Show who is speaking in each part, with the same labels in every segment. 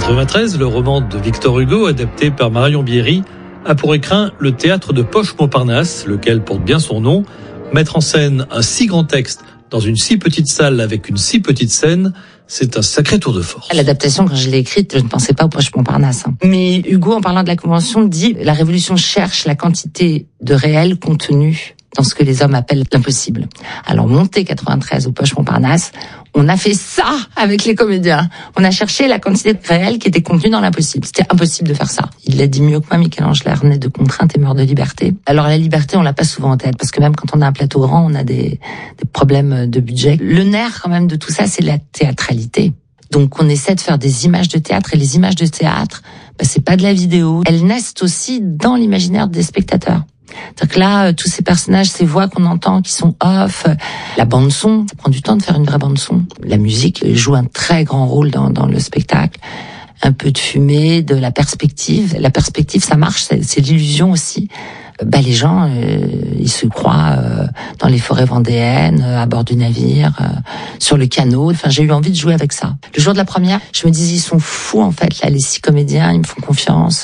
Speaker 1: 1893, le roman de Victor Hugo, adapté par Marion Bierry, a pour écrin le théâtre de Poche-Montparnasse, lequel porte bien son nom. Mettre en scène un si grand texte dans une si petite salle avec une si petite scène, c'est un sacré tour de force.
Speaker 2: L'adaptation, quand je l'ai écrite, je ne pensais pas au Poche-Montparnasse. Mais Hugo, en parlant de la Convention, dit « La Révolution cherche la quantité de réel contenu dans ce que les hommes appellent l'impossible ». Alors, monté 93 au Poche-Montparnasse, on a fait ça avec les comédiens. On a cherché la quantité de réel qui était contenue dans l'impossible. C'était impossible de faire ça. Il l'a dit mieux que moi, Michel-Ange, né de contraintes et mort de liberté. Alors la liberté, on l'a pas souvent en tête, parce que même quand on a un plateau grand, on a des problèmes de budget. Le nerf quand même de tout ça, c'est la théâtralité. Donc on essaie de faire des images de théâtre, et les images de théâtre, c'est pas de la vidéo. Elles naissent aussi dans l'imaginaire des spectateurs. C'est-à-dire que là, tous ces personnages, ces voix qu'on entend qui sont off, la bande-son, ça prend du temps de faire une vraie bande-son. La musique joue un très grand rôle dans le spectacle. Un peu de fumée, de la perspective. La perspective, ça marche, c'est l'illusion aussi. Les gens, ils se croient dans les forêts vendéennes, à bord du navire, sur le canot. Enfin, j'ai eu envie de jouer avec ça. Le jour de la première, je me disais, ils sont fous en fait, là, les 6 comédiens, ils me font confiance.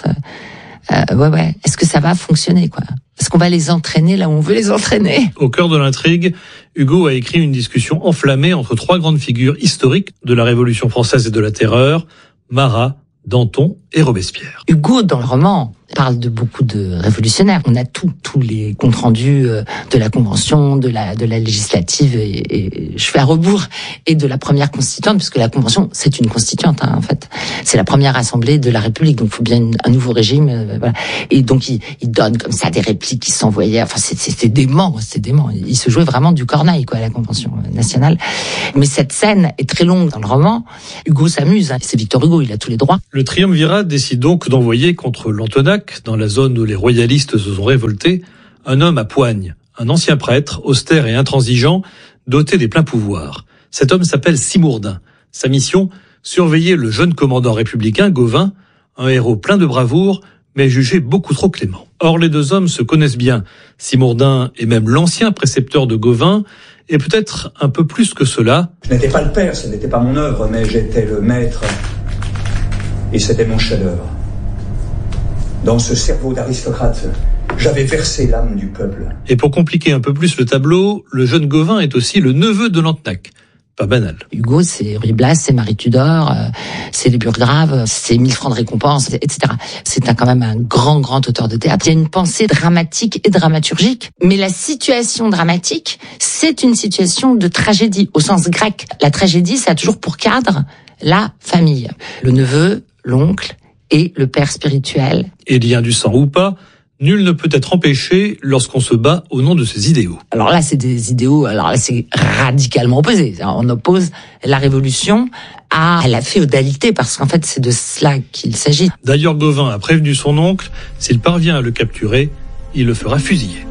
Speaker 2: Ouais. Est-ce que ça va fonctionner, quoi? Est-ce qu'on va les entraîner là où on veut les entraîner?
Speaker 1: Au cœur de l'intrigue, Hugo a écrit une discussion enflammée entre 3 grandes figures historiques de la Révolution française et de la Terreur, Marat, Danton et Robespierre.
Speaker 2: Hugo, dans le roman, parle de beaucoup de révolutionnaires. On a tous les comptes rendus de la Convention, de la législative, et je fais à rebours, et de la première constituante, puisque la Convention, c'est une constituante, en fait. C'est la première assemblée de la République, donc il faut bien un nouveau régime. Voilà. Et donc, il donne comme ça des répliques qui s'envoyaient. Enfin, c'est dément. Il se jouait vraiment du corneille, quoi, à la Convention nationale. Mais cette scène est très longue dans le roman. Hugo s'amuse. C'est Victor Hugo, il a tous les droits.
Speaker 1: Le triumvirat décide donc d'envoyer contre l'Antonac, dans la zone où les royalistes se sont révoltés, un homme à poigne, un ancien prêtre, austère et intransigeant, doté des pleins pouvoirs. Cet homme s'appelle Simourdin. Sa mission, surveiller le jeune commandant républicain, Gauvin, un héros plein de bravoure, mais jugé beaucoup trop clément. Or, les 2 hommes se connaissent bien. Simourdin est même l'ancien précepteur de Gauvin, et peut-être un peu plus que cela.
Speaker 3: Je n'étais pas le père, ce n'était pas mon œuvre, mais j'étais le maître, et c'était mon chef-d'œuvre. Dans ce cerveau d'aristocrate, j'avais versé l'âme du peuple.
Speaker 1: Et pour compliquer un peu plus le tableau, le jeune Gauvin est aussi le neveu de Lantenac. Pas banal.
Speaker 2: Hugo, c'est Ruy Blas, c'est Marie Tudor, c'est les Burgraves, c'est 1000 francs de récompense, etc. C'est quand même un grand auteur de théâtre. Il y a une pensée dramatique et dramaturgique. Mais la situation dramatique, c'est une situation de tragédie, au sens grec. La tragédie, ça a toujours pour cadre la famille. Le neveu, l'oncle et le père spirituel.
Speaker 1: Et lien du sang ou pas, nul ne peut être empêché lorsqu'on se bat au nom de ses idéaux.
Speaker 2: Alors là, c'est des idéaux, c'est radicalement opposé. On oppose la révolution à la féodalité, parce qu'en fait, c'est de cela qu'il s'agit.
Speaker 1: D'ailleurs, Gauvin a prévenu son oncle, s'il parvient à le capturer, il le fera fusiller.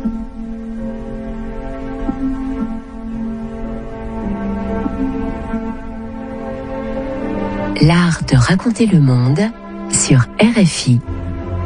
Speaker 4: L'art de raconter le monde sur RFI.